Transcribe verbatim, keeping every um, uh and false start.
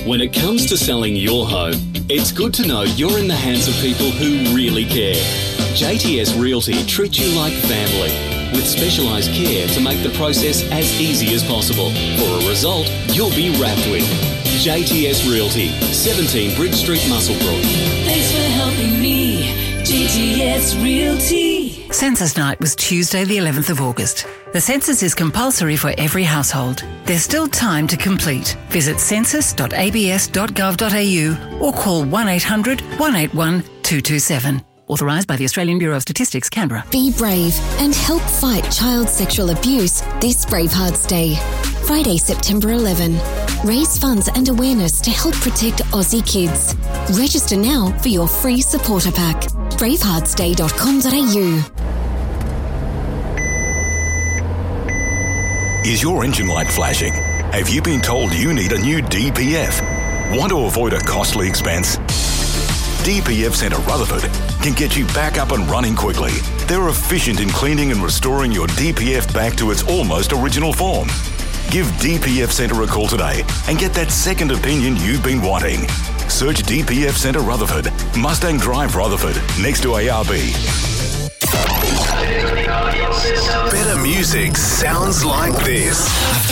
When it comes to selling your home, it's good to know you're in the hands of people who really care. J T S Realty treats you like family, with specialised care to make the process as easy as possible. For a result you'll be wrapped with. J T S Realty, seventeen Bridge Street, Muswellbrook. Thanks for helping me, J T S Realty. Census night was Tuesday the eleventh of August. The census is compulsory for every household. There's still time to complete. Visit census dot a b s dot gov dot a u or call one eight hundred, one eight one, two two seven. Authorised by the Australian Bureau of Statistics, Canberra. Be brave and help fight child sexual abuse this Bravehearts Day. Friday, September eleventh. Raise funds and awareness to help protect Aussie kids. Register now for your free supporter pack. bravehearts day dot com dot a u. Is your engine light flashing? Have you been told you need a new D P F? Want to avoid a costly expense? D P F Centre Rutherford can get you back up and running quickly. They're efficient in cleaning and restoring your D P F back to its almost original form. Give D P F Centre a call today and get that second opinion you've been wanting. Search D P F Centre Rutherford, Mustang Drive, Rutherford, next to A R B. Better music sounds like this.